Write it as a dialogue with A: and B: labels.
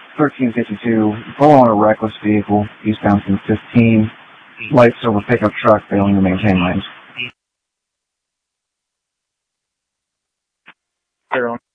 A: 1352, full on a reckless vehicle, eastbound from 15, lights over pickup truck failing to maintain lanes.